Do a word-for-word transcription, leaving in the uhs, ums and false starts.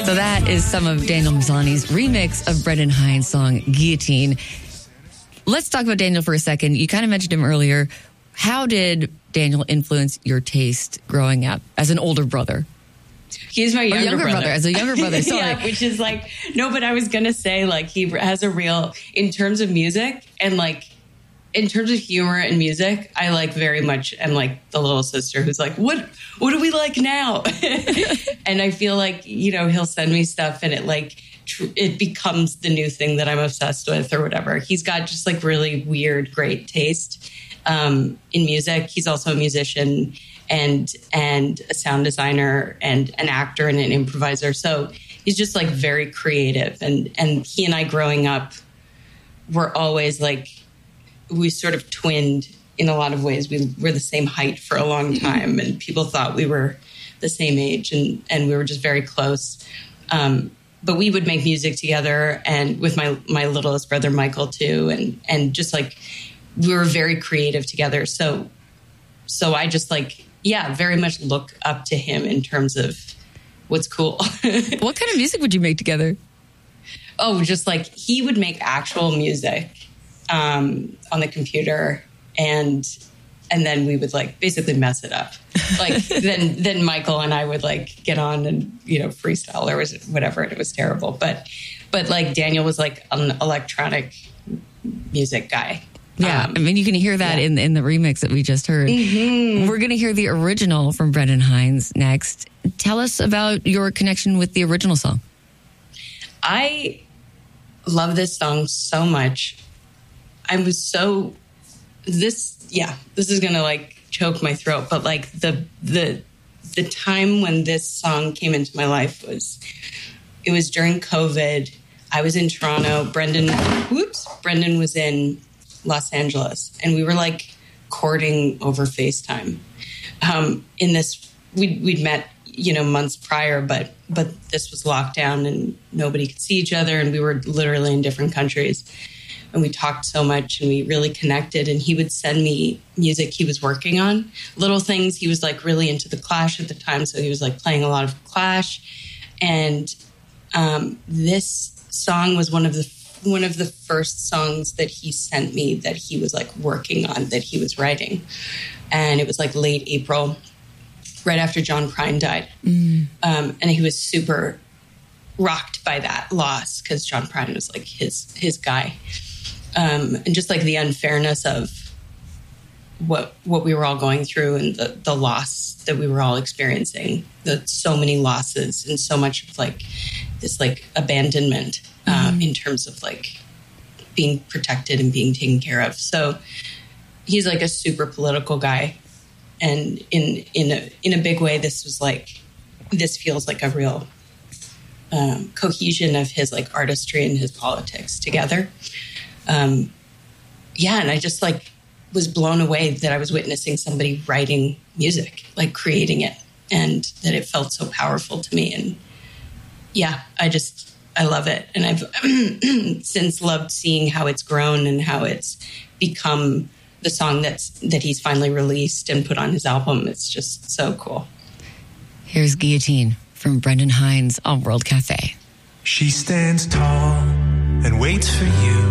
So that is some of Daniel Mazzani's remix of Brendan Hines' song Guillotine. Let's talk about Daniel for a second. You kind of mentioned him earlier. How did Daniel influence your taste growing up as an older brother? He's my younger, younger brother. brother. As a younger brother, sorry. Yeah, which is like, no, but I was going to say, like, he has a real, in terms of music and, like, in terms of humor and music, I, like, very much am, like, the little sister who's like, what, what do we like now? And I feel like, you know, he'll send me stuff and it, like, tr- it becomes the new thing that I'm obsessed with or whatever. He's got just, like, really weird, great taste um, in music. He's also a musician and and a sound designer and an actor and an improviser. So he's just like very creative. And, and he and I growing up were always like, we sort of twinned in a lot of ways. We were the same height for a long time and people thought we were the same age and, and we were just very close. Um, but we would make music together and with my, my littlest brother, Michael too. And, and just like, we were very creative together. So, so I just like, yeah, very much look up to him in terms of what's cool. What kind of music would you make together? Oh, just like he would make actual music um, on the computer, and and then we would like basically mess it up. Like then then Michael and I would like get on and you know freestyle or was whatever, and it was terrible. But but like Daniel was like an electronic music guy. Yeah, um, I mean, you can hear that yeah. in in the remix that we just heard. Mm-hmm. We're going to hear the original from Brendan Hines next. Tell us about your connection with the original song. I love this song so much. I was so this yeah, this is going to like choke my throat, but like the the the time when this song came into my life was it was during COVID. I was in Toronto. Brendan, whoops, Brendan was in Los Angeles, and we were like courting over FaceTime. Um, in this, we'd, we'd met, you know, months prior, but but this was lockdown and nobody could see each other, and we were literally in different countries. And we talked so much, and we really connected. And he would send me music he was working on, little things. He was like really into the Clash at the time, so he was like playing a lot of Clash. And um, this song was one of the one of the first songs that he sent me that he was like working on, that he was writing. And it was like late April, right after John Prine died. Mm. Um, and he was super rocked by that loss because John Prine was like his, his guy. Um, and just like the unfairness of what, what we were all going through and the, the loss that we were all experiencing, the so many losses and so much of like this like abandonment. Um, mm-hmm. In terms of like being protected and being taken care of. So he's like a super political guy. And in, in a, in a big way, this was like, this feels like a real um, cohesion of his like artistry and his politics together. Um, yeah. And I just like was blown away that I was witnessing somebody writing music, like creating it, and that it felt so powerful to me. And yeah, I just, I love it. And I've since loved seeing how it's grown and how it's become the song that's that he's finally released and put on his album. It's just so cool. Here's Guillotine from Brendan Hines on World Cafe. She stands tall and waits for you